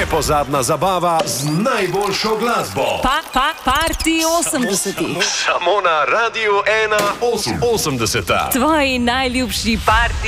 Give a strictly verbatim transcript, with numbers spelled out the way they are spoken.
Nepozabna zabava z najboljšo glasbo. Pa, pa, party osemdesetih. Samo na Radiu ena osemdeseta. Tvoji najljubši party